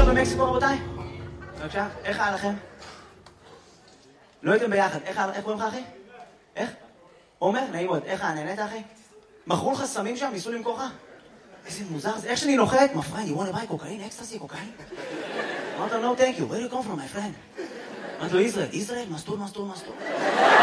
במקסיקו, רבותיי? בבקשה, איך היה לכם? לא הייתם ביחד, איך קוראים לך, אחי? איך? עומר? נעים מאוד, איך היה? נהנית, אחי? מכרו לך סמים שם? ניסו למכור לך? איזה מוזר זה, איך שאני נוחת? My friend, you want to buy cocaine? Ecstasy, cocaine? אמרת לו, no thank you, where do you come from, my friend? אמרת לו, ישראל, מסטול.